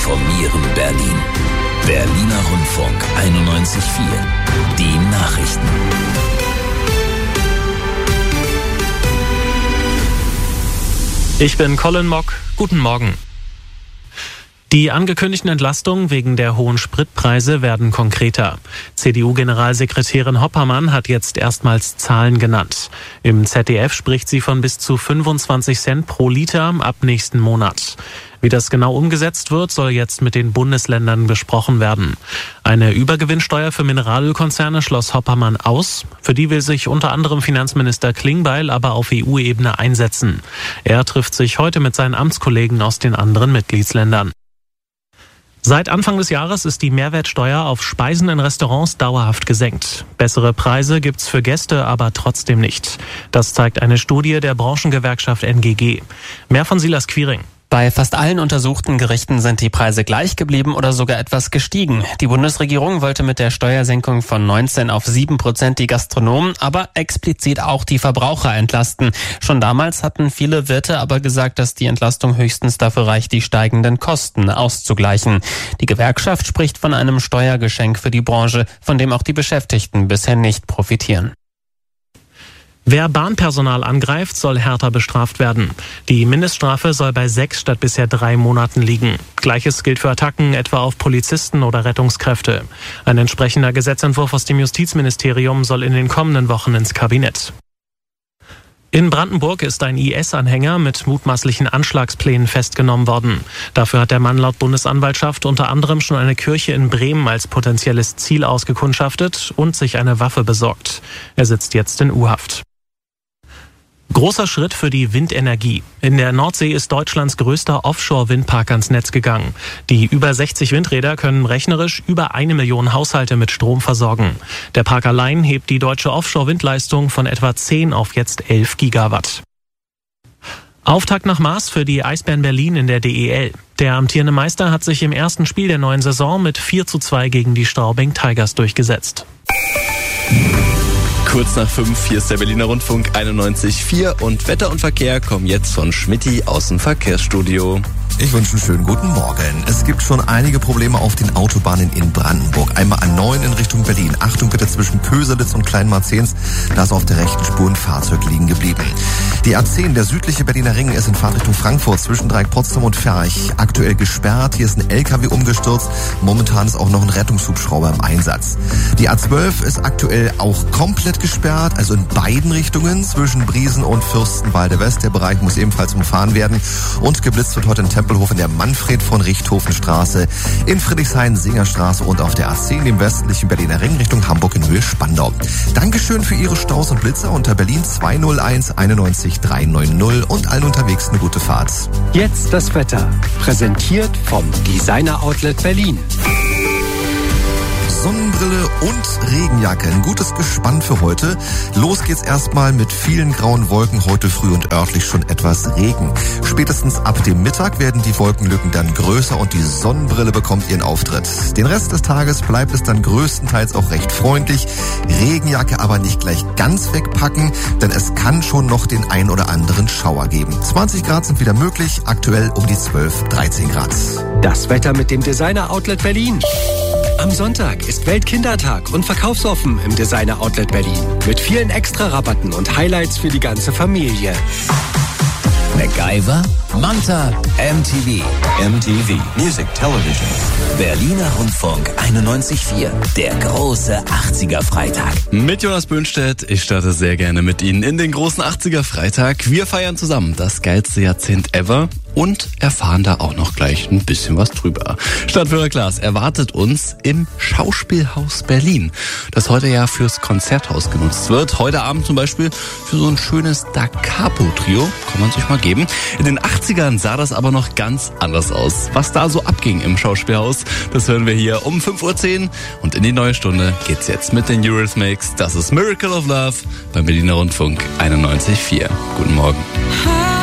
informieren Berlin. Berliner Rundfunk 91.4. Die Nachrichten. Ich bin Colin Mock. Guten Morgen. Die angekündigten Entlastungen wegen der hohen Spritpreise werden konkreter. CDU-Generalsekretärin Hoppermann hat jetzt erstmals Zahlen genannt. Im ZDF spricht sie von bis zu 25 Cent pro Liter ab nächsten Monat. Wie das genau umgesetzt wird, soll jetzt mit den Bundesländern besprochen werden. Eine Übergewinnsteuer für Mineralölkonzerne schloss Hoppermann aus. Für die will sich unter anderem Finanzminister Klingbeil aber auf EU-Ebene einsetzen. Er trifft sich heute mit seinen Amtskollegen aus den anderen Mitgliedsländern. Seit Anfang des Jahres ist die Mehrwertsteuer auf Speisen in Restaurants dauerhaft gesenkt. Bessere Preise gibt's für Gäste aber trotzdem nicht. Das zeigt eine Studie der Branchengewerkschaft NGG. Mehr von Silas Quiring. Bei fast allen untersuchten Gerichten sind die Preise gleich geblieben oder sogar etwas gestiegen. Die Bundesregierung wollte mit der Steuersenkung von 19 auf 7% die Gastronomen, aber explizit auch die Verbraucher entlasten. Schon damals hatten viele Wirte aber gesagt, dass die Entlastung höchstens dafür reicht, die steigenden Kosten auszugleichen. Die Gewerkschaft spricht von einem Steuergeschenk für die Branche, von dem auch die Beschäftigten bisher nicht profitieren. Wer Bahnpersonal angreift, soll härter bestraft werden. Die Mindeststrafe soll bei 6 statt bisher 3 Monaten liegen. Gleiches gilt für Attacken etwa auf Polizisten oder Rettungskräfte. Ein entsprechender Gesetzentwurf aus dem Justizministerium soll in den kommenden Wochen ins Kabinett. In Brandenburg ist ein IS-Anhänger mit mutmaßlichen Anschlagsplänen festgenommen worden. Dafür hat der Mann laut Bundesanwaltschaft unter anderem schon eine Kirche in Bremen als potenzielles Ziel ausgekundschaftet und sich eine Waffe besorgt. Er sitzt jetzt in U-Haft. Großer Schritt für die Windenergie. In der Nordsee ist Deutschlands größter Offshore-Windpark ans Netz gegangen. Die über 60 Windräder können rechnerisch über 1 Million Haushalte mit Strom versorgen. Der Park allein hebt die deutsche Offshore-Windleistung von etwa 10 auf jetzt 11 Gigawatt. Auftakt nach Maß für die Eisbären Berlin in der DEL. Der amtierende Meister hat sich im ersten Spiel der neuen Saison mit 4:2 gegen die Straubing Tigers durchgesetzt. Kurz nach 5, hier ist der Berliner Rundfunk 91.4 und Wetter und Verkehr kommen jetzt von Schmitty aus dem Verkehrsstudio. Ich wünsche einen schönen guten Morgen. Es gibt schon einige Probleme auf den Autobahnen in Brandenburg. Einmal A9 in Richtung Berlin. Achtung bitte zwischen Köselitz und Kleinmarzens. Da ist auf der rechten Spur ein Fahrzeug liegen geblieben. Die A10, der südliche Berliner Ring, ist in Fahrtrichtung Frankfurt zwischen Dreieck Potsdam und Ferch aktuell gesperrt. Hier ist ein LKW umgestürzt. Momentan ist auch noch ein Rettungshubschrauber im Einsatz. Die A12 ist aktuell auch komplett gesperrt, also in beiden Richtungen zwischen Briesen und Fürstenwalde West. Der Bereich muss ebenfalls umfahren werden. Und geblitzt wird heute in Tempelhof in der Manfred-von-Richthofen-Straße, in Friedrichshain-Singerstraße und auf der A10 im westlichen Berliner Ring Richtung Hamburg in Höhe Spandau. Dankeschön für Ihre Staus und Blitzer unter Berlin 201 91 390 und allen unterwegs eine gute Fahrt. Jetzt das Wetter, präsentiert vom Designer Outlet Berlin. Sonnenbrille und Regenjacke. Ein gutes Gespann für heute. Los geht's erstmal mit vielen grauen Wolken, heute früh und örtlich schon etwas Regen. Spätestens ab dem Mittag werden die Wolkenlücken dann größer und die Sonnenbrille bekommt ihren Auftritt. Den Rest des Tages bleibt es dann größtenteils auch recht freundlich. Regenjacke aber nicht gleich ganz wegpacken, denn es kann schon noch den ein oder anderen Schauer geben. 20 Grad sind wieder möglich, aktuell um die 12, 13 Grad. Das Wetter mit dem Designer Outlet Berlin. Am Sonntag ist Weltkindertag und verkaufsoffen im Designer Outlet Berlin. Mit vielen Extra-Rabatten und Highlights für die ganze Familie. MacGyver, Manta, MTV. MTV Music Television. Berliner Rundfunk 91.4. Der große 80er Freitag. Mit Jonas Böhnstedt. Ich starte sehr gerne mit Ihnen in den großen 80er Freitag. Wir feiern zusammen das geilste Jahrzehnt ever und erfahren da auch noch gleich ein bisschen was drüber. Stadtführer Klaas erwartet uns im Schauspielhaus Berlin, das heute ja fürs Konzerthaus genutzt wird. Heute Abend zum Beispiel für so ein schönes Da Capo-Trio. Kann man sich mal geben. In den 80ern sah das aber noch ganz anders aus. Was da so abging im Schauspielhaus, das hören wir hier um 5:10 Uhr. Und in die neue Stunde geht's jetzt mit den Eurythmics. Das ist Miracle of Love beim Berliner Rundfunk 91.4. Guten Morgen.